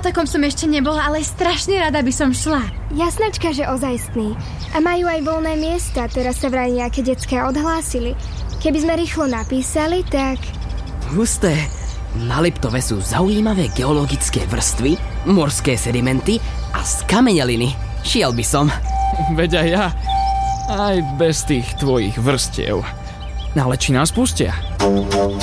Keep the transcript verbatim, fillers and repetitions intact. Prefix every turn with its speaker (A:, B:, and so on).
A: takom som ešte nebola, ale strašne rada by som šla.
B: Jasnačka, že ozajstný. A majú aj voľné miesta, teraz sa vraj nejaké detské odhlásili. Keby sme rýchlo napísali, tak...
C: Husté. Na Liptove sú zaujímavé geologické vrstvy, morské sedimenty a skameneliny. Šiel by som.
D: Veď aj ja. Aj bez tých tvojich vrstiev. Ale či nás pustia?